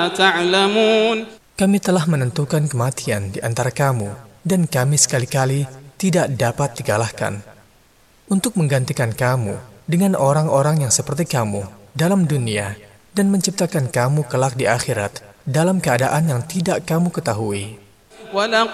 تعلمون. Kami telah menentukan kematian di antara kamu, dan kami sekali-kali tidak dapat dikalahkan. Untuk menggantikan kamu dengan orang-orang yang seperti kamu dalam dunia, dan menciptakan kamu kelak di akhirat dalam keadaan yang tidak kamu ketahui.